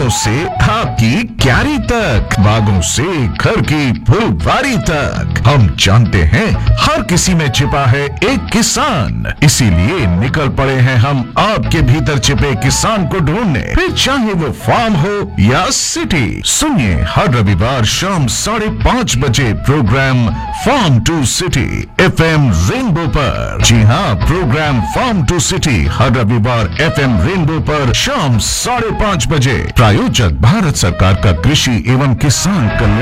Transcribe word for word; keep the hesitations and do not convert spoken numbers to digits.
से आपकी क्यारी तक, बागों से घर की फुलवारी तक, हम जानते हैं हर किसी में छिपा है एक किसान। इसीलिए निकल पड़े हैं हम आपके भीतर छिपे किसान को ढूंढने, फिर चाहे वो फार्म हो या सिटी। सुनिए हर रविवार शाम साढ़े पाँच बजे programme farm to city F M rainbow पर। जी हाँ, प्रोग्राम फार्म टू सिटी हर रविवार एफ एम रेनबो पर शाम साढ़े पाँच बजे। प्रायोजक भारत सरकार का कृषि एवं किसान कल्याण